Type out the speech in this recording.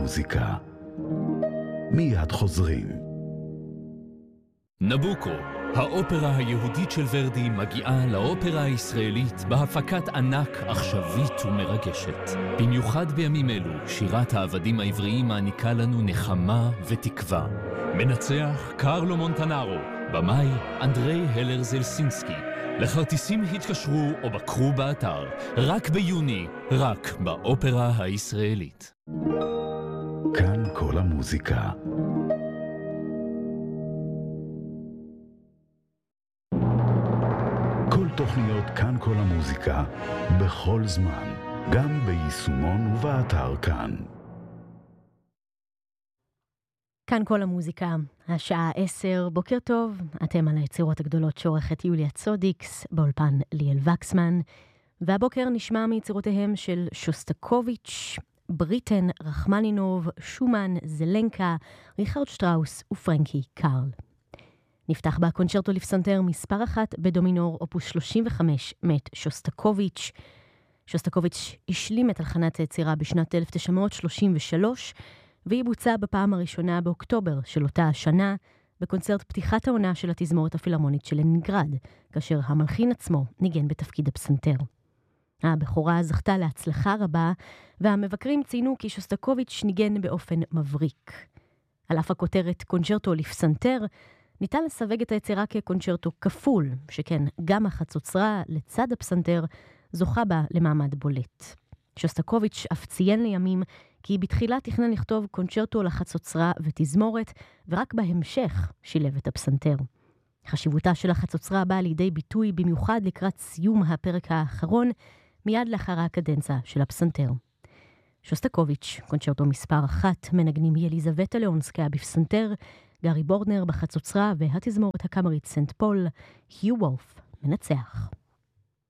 המוזיקה. מיד חוזרים. נבוקו, האופרה היהודית של ורדי מגיעה לאופרה הישראלית בהפקת ענק עכשווית ומרגשת. במיוחד בימים אלו, שירת העבדים העבריים מעניקה לנו נחמה ותקווה. מנצח קרלו מונטנארו, במאי אנדרי הלר זלסינסקי. לכרטיסים התקשרו או בקרו באתר, רק ביוני, רק באופרה הישראלית. כאן כל המוזיקה. כל תוכניות כאן כל המוזיקה, בכל זמן, גם ביישומון ובאתר כאן. כאן כל המוזיקה, השעה 10, בוקר טוב, אתם על היצירות הגדולות שעורכת יוליה צודיקס, באולפן ליאל וקסמן, והבוקר נשמע מיצירותיהם של שוסטקוביץ', בריטן, רחמנינוב, שומן, זלנקה, ריכרד שטראוס ופרנקי קארל. נפתח בקונצ'רטו לפסנתר מספר 1 בדומינור אופוס 35 מאת שוסטקוביץ'. שוסטקוביץ' השלים את הלחנת היצירה בשנת 1933, והיא בוצעה בפעם הראשונה באוקטובר של אותה השנה, בקונצרט פתיחת העונה של התזמורת הפילהרמונית של לנינגרד, כאשר המלחין עצמו ניגן בתפקיד הפסנתר. הבכורה זכתה להצלחה רבה, והמבקרים ציינו כי שוסטקוביץ' ניגן באופן מבריק. על אף הכותרת קונצ'רטו לפסנתר, ניתן לסווג את היצירה כקונצ'רטו כפול, שכן גם החצוצרה לצד הפסנתר זוכה בה למעמד בולט. שוסטקוביץ' אף ציין לימים כי בתחילה תכנן לכתוב קונצ'רטו לחצוצרה ותזמורת, ורק בהמשך שילב את הפסנתר. חשיבותה של החצוצרה באה לידי ביטוי במיוחד לקראת סיום הפרק האחרון, מיד לאחר הקדנצה של הפסנתר. שוסטקוביץ', קונצ'רטו מספר 1, מנגנים יליזבטה ליאונסקיה בפסנתר, גארי בורדנר בחצוצרה והתזמורת הקאמרית סנט פול, היו וולף מנצח.